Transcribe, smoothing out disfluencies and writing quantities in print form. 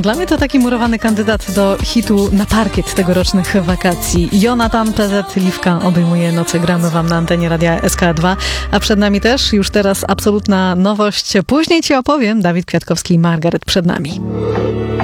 Dla mnie to taki murowany kandydat do hitu na parkiet tegorocznych wakacji. Jonathan PZ Liwka obejmuje noce. Gramy wam na antenie Radia SK2, a przed nami też już teraz absolutna nowość. Później ci opowiem. Dawid Kwiatkowski i Margaret przed nami.